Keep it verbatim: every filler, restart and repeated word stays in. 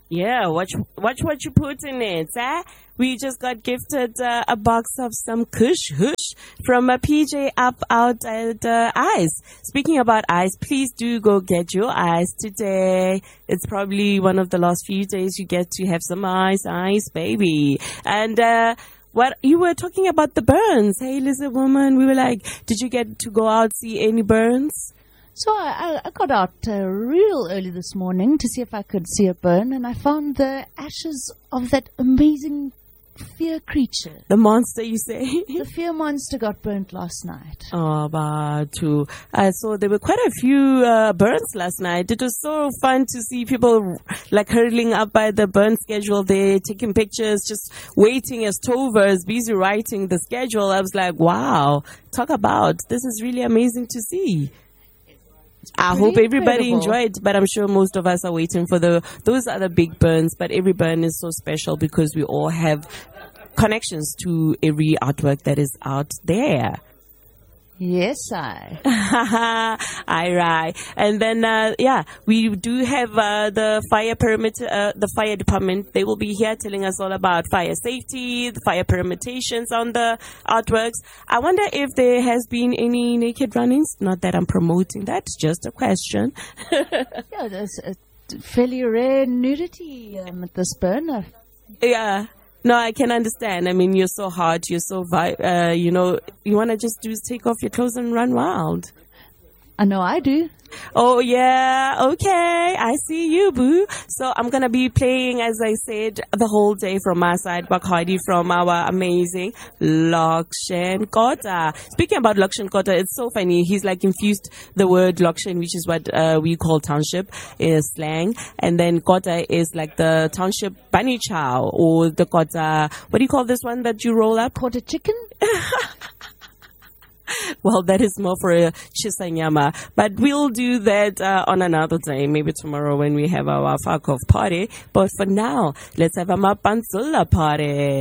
Yeah, watch watch what you put in it. Eh? We just got gifted uh, a box of some Kush Hush from a P J up out at uh, Ice. Speaking about Ice, please do go get your ice today. It's probably one of the last few days you get to have some ice, ice, baby. And uh, what you were talking about the burns. Hey, lizard woman, we were like, did you get to go out see any burns? So I, I got out uh, real early this morning to see if I could see a burn, and I found the ashes of that amazing fear creature. The monster, you say? The fear monster got burnt last night. Oh, Batu. I saw there were quite a few uh, burns last night. It was so fun to see people like hurling up by the burn schedule there, taking pictures, just waiting as Tova is busy writing the schedule. I was like, wow, talk about, this is really amazing to see. I hope everybody incredible. enjoyed, but I'm sure most of us are waiting for the those are the big burns. But every burn is so special because we all have connections to every artwork that is out there. Yes, I. Aye, right. And then, uh, yeah, we do have uh, the fire perimeter, uh, the fire department. They will be here telling us all about fire safety, the fire permutations on the artworks. I wonder if there has been any naked run-ins. Not that I'm promoting that, just a question. Yeah, there's a fairly rare nudity um, at this burn. Yeah. No, I can understand. I mean, you're so hot, you're so, vi- uh, you know, you want to just do is take off your clothes and run wild. I know I do. Oh, yeah. Okay. I see you, boo. So I'm going to be playing, as I said, the whole day from my side, Bacardi from our amazing Lakshan Kota. Speaking about Lakshan Kota, it's so funny. He's like infused the word Lakshan, which is what uh, we call township in slang. And then Kota is like the township bunny chow or the Kota. What do you call this one that you roll up? Quarter chicken? Well, that is more for a chisanyama, but we'll do that uh, on another day, maybe tomorrow when we have our fuck off party. But for now, let's have a mapanzula party.